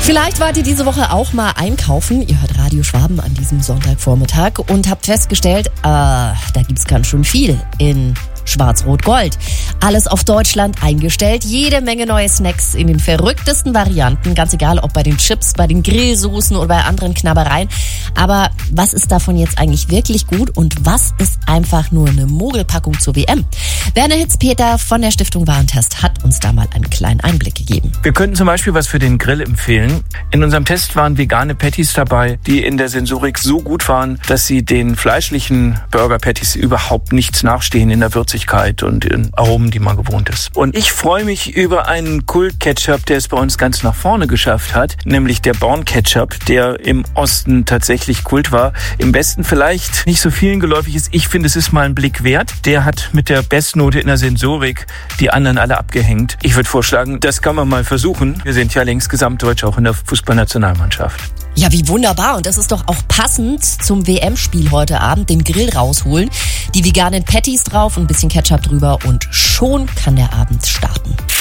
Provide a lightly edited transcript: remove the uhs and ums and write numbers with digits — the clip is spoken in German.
Vielleicht wart ihr diese Woche auch mal einkaufen. Ihr hört Radio Schwaben an diesem Sonntagvormittag und habt festgestellt, da gibt's ganz schön viel in Schwarz-Rot-Gold. Alles auf Deutschland eingestellt. Jede Menge neue Snacks in den verrücktesten Varianten. Ganz egal, ob bei den Chips, bei den Grillsoßen oder bei anderen Knabbereien. Aber was ist davon jetzt eigentlich wirklich gut und was ist einfach nur eine Mogelpackung zur WM? Werner Hitzpeter von der Stiftung Warentest hat uns da mal einen kleinen Einblick gegeben. Wir könnten zum Beispiel was für den Grill empfehlen. In unserem Test waren vegane Patties dabei, die in der Sensorik so gut waren, dass sie den fleischlichen Burger-Patties überhaupt nichts nachstehen in der Würzigkeit und in Aromen, die man gewohnt ist. Und ich freue mich über einen Kult-Ketchup, der es bei uns ganz nach vorne geschafft hat, nämlich der Born-Ketchup, der im Osten tatsächlich Kult war. Im Westen vielleicht nicht so vielen geläufig ist. Ich finde, es ist mal ein Blick wert. Der hat mit der Bestnote in der Sensorik die anderen alle abgehängt. Ich würde vorschlagen, das kann man mal versuchen. Wir sind ja längst gesamtdeutsch auch in der Fußballnationalmannschaft. Ja, wie wunderbar. Und das ist doch auch passend zum WM-Spiel heute Abend. Den Grill rausholen, die veganen Patties drauf und ein bisschen Ketchup drüber und schon kann der Abend starten.